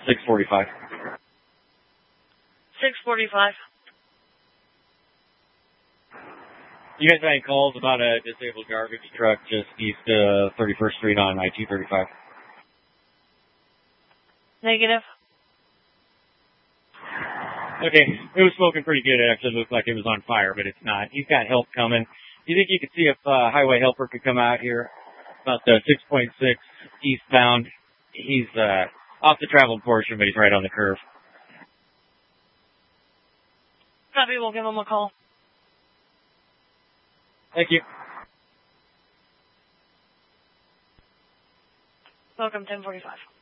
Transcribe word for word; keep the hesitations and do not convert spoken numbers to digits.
six forty-five. six forty-five. You guys have any calls about a disabled garbage truck just east of thirty-first Street on I two thirty-five? Negative. Okay, it was smoking pretty good. It actually looked like it was on fire, but it's not. He's got help coming. Do you think you could see if uh, highway helper could come out here about the six point six eastbound? He's uh, off the traveled portion, but he's right on the curve. Copy, we'll give him a call. Thank you. Welcome, ten forty-five.